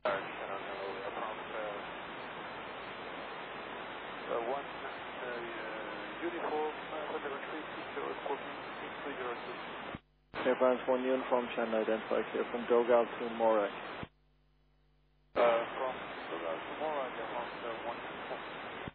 One uniform, Thunderbird 360, Scorpion 6302. Advance 1 uniform, Channel identify clear from Dogal to Morag. From Dogal to Morag, advance 1